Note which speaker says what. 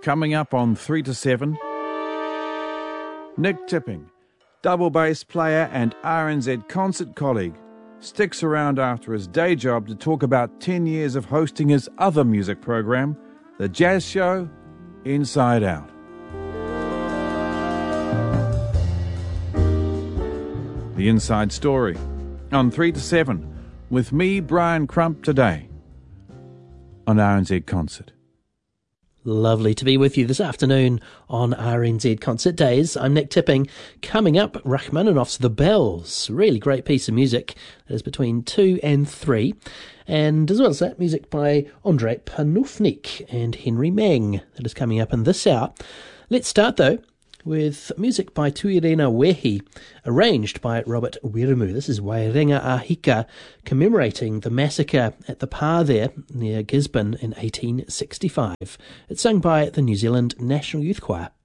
Speaker 1: Coming up on 3 to 7, Nick Tipping, double bass player and RNZ concert colleague, sticks around after his day job to talk about 10 years of hosting his other music program, the jazz show Inside Out. The Inside Story on 3 to 7 with me, Brian Crump, today on RNZ Concert.
Speaker 2: Lovely to be with you this afternoon on RNZ Concert Days. I'm Nick Tipping. Coming up, Rachmaninoff's The Bells. Really great piece of music that is between 2 and 3. And as well as that, music by Andrei Panufnik and Henry Meng that is coming up in this hour. Let's start, though, with music by Tuirena Wehi, arranged by Robert Wiremu. This is Wairenga Ahika, commemorating the massacre at the Pa there near Gisborne in 1865. It's sung by the New Zealand National Youth Choir.